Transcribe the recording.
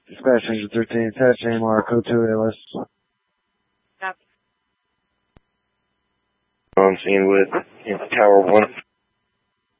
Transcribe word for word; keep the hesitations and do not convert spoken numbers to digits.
Dispatch Engine thirteen, attach A M R, code two A L S. Copy. On scene with you know, Tower one.